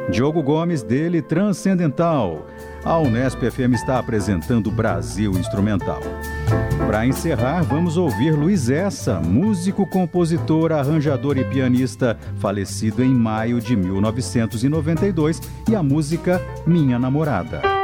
Diogo Gomes, dele Transcendental. A Unesp FM está apresentando Brasil Instrumental. Para encerrar, vamos ouvir Luiz Essa, músico, compositor, arranjador e pianista, falecido em maio de 1992, e a música Minha Namorada.